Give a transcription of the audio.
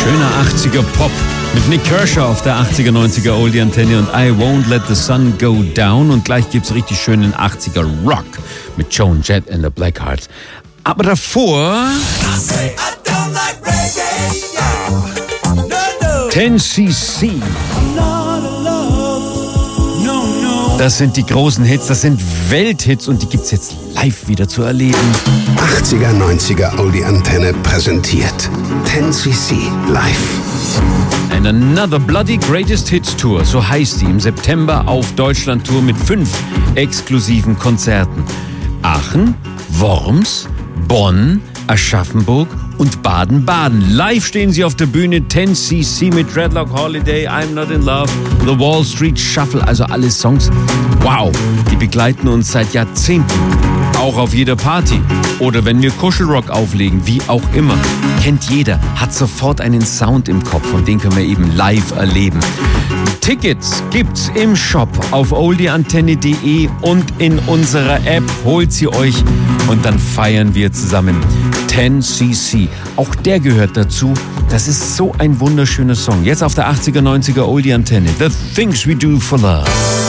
Schöner 80er Pop mit Nick Kershaw auf der 80er, 90er Oldie Antenne und I Won't Let the Sun Go Down. Und gleich gibt's richtig schönen 80er Rock mit Joan Jett and the Blackhearts. Aber davor 10cc. Das sind die großen Hits, das sind Welthits und die gibt's jetzt live wieder zu erleben. 80er, 90er Oldie Antenne präsentiert 10cc live. And Another Bloody Greatest Hits Tour, so heißt die, im September auf Deutschland-Tour mit 5 exklusiven Konzerten. Aachen, Worms, Bonn, Aschaffenburg und Baden-Baden. Live stehen sie auf der Bühne, 10cc mit Dreadlock Holiday, I'm Not in Love, The Wall Street Shuffle, also alle Songs. Wow, die begleiten uns seit Jahrzehnten. Auch auf jeder Party. Oder wenn wir Kuschelrock auflegen, wie auch immer. Kennt jeder, hat sofort einen Sound im Kopf und den können wir eben live erleben. Tickets gibt's im Shop auf oldieantenne.de und in unserer App. Holt sie euch und dann feiern wir zusammen 10cc. Auch der gehört dazu. Das ist so ein wunderschöner Song. Jetzt auf der 80er, 90er Oldie Antenne. The Things We Do for Love.